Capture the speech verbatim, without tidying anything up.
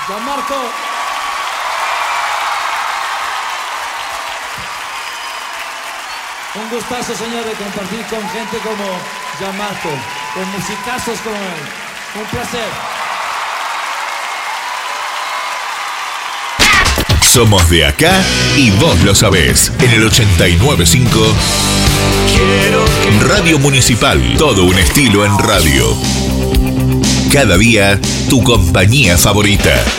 Gianmarco. Un gustazo, señor, de compartir con gente como Gianmarco, con musicazos como él. Un placer. Somos de acá y vos lo sabés. En el ochenta y nueve punto cinco Radio Municipal. Todo un estilo en radio. Cada día, tu compañía favorita.